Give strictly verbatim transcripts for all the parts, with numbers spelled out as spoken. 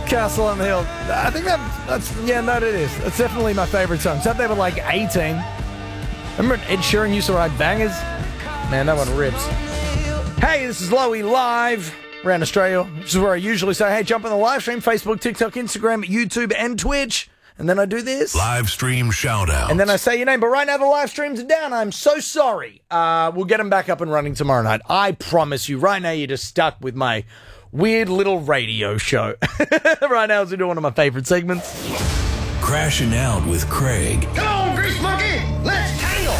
Castle on the Hill. I think that, that's, yeah, no, it is. That's definitely my favourite song. Except they were like eighteen. Remember when Ed Sheeran used to write bangers? Man, that one rips. Hey, this is Lowy live around Australia, which is where I usually say, hey, jump on the live stream, Facebook, TikTok, Instagram, YouTube, and Twitch. And then I do this. Live stream shout out. And then I say your name. But right now the live streams are down. I'm so sorry. Uh, we'll get them back up and running tomorrow night. I promise you. Right now you're just stuck with my weird little radio show. Right now as we do one of my favorite segments. Crashing Out with Craig. Come on, Grease Monkey. Let's tangle.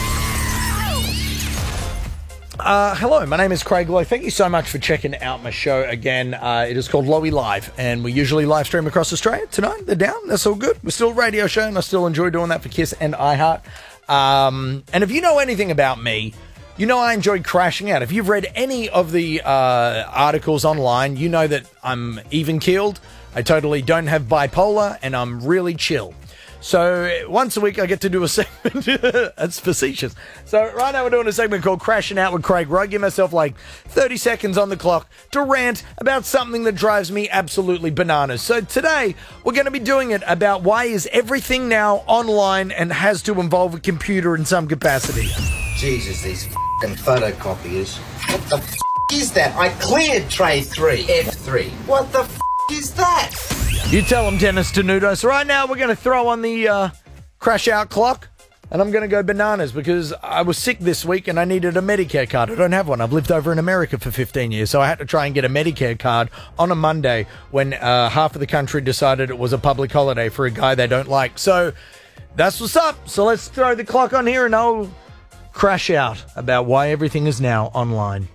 Uh, hello, my name is Craig Lowe. Thank you so much for checking out my show again. Uh, it is called Lowy Live, and we usually live stream across Australia. Tonight, they're down. That's all good. We're still a radio show, and I still enjoy doing that for Kiss and iHeart. Um, and if you know anything about me, you know I enjoy crashing out. If you've read any of the uh, articles online, you know that I'm even-keeled. I totally don't have bipolar, and I'm really chill. So once a week I get to do a segment. That's facetious. So right now we're doing a segment called Crashing Out with Craig, where I give myself like thirty seconds on the clock to rant about something that drives me absolutely bananas. So today we're going to be doing it about why is everything now online and has to involve a computer in some capacity. Jesus, these f***ing photocopiers. What the f*** is that? I cleared tray three, F three. What the f*** is that? You tell them, Dennis Denudo. So right now we're going to throw on the uh, crash out clock, and I'm going to go bananas because I was sick this week and I needed a Medicare card. I don't have one. I've lived over in America for fifteen years, so I had to try and get a Medicare card on a Monday when uh, half of the country decided it was a public holiday for a guy they don't like. So that's what's up. So let's throw the clock on here and I'll crash out about why everything is now online.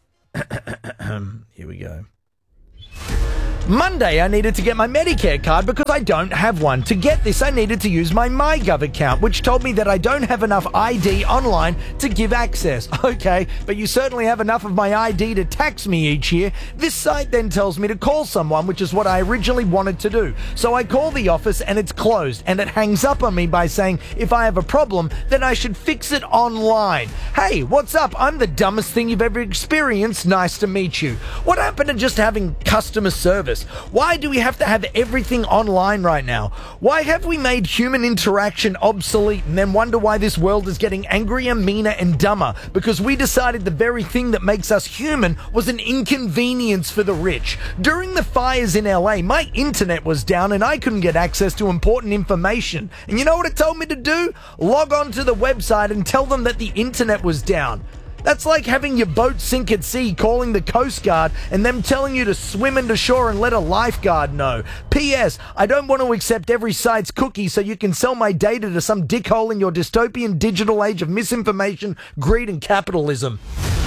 Here we go. Monday, I needed to get my Medicare card because I don't have one. To get this, I needed to use my MyGov account, which told me that I don't have enough I D online to give access. Okay, but you certainly have enough of my I D to tax me each year. This site then tells me to call someone, which is what I originally wanted to do. So I call the office and it's closed, and it hangs up on me by saying if I have a problem, then I should fix it online. Hey, what's up? I'm the dumbest thing you've ever experienced. Nice to meet you. What happened to just having customer service? Why do we have to have everything online right now? Why have we made human interaction obsolete and then wonder why this world is getting angrier, meaner, and dumber? Because we decided the very thing that makes us human was an inconvenience for the rich. During the fires in L A, my internet was down and I couldn't get access to important information. And you know what it told me to do? Log on to the website and tell them that the internet was down. That's like having your boat sink at sea, calling the Coast Guard, and them telling you to swim into shore and let a lifeguard know. P S. I don't want to accept every site's cookie so you can sell my data to some dickhole in your dystopian digital age of misinformation, greed, and capitalism.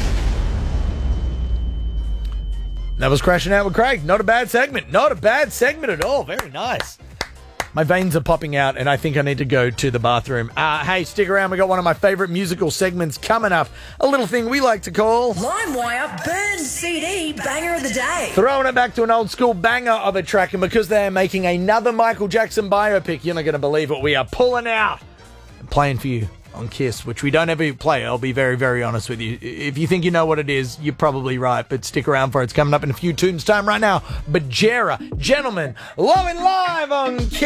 That was Crashing Out with Craig. Not a bad segment. Not a bad segment at all. Very nice. My veins are popping out, and I think I need to go to the bathroom. Uh, hey, stick around. We got one of my favorite musical segments coming up. A little thing we like to call... LimeWire Burn C D Banger of the Day. Throwing it back to an old school banger of a track, and because they're making another Michael Jackson biopic, you're not going to believe what we are pulling out and playing for you on Kiss, which we don't ever play. I'll be very, very honest with you. If you think you know what it is, you're probably right, but stick around for it. It's coming up in a few tunes time right now. Bajera, gentlemen, low and live on Kiss.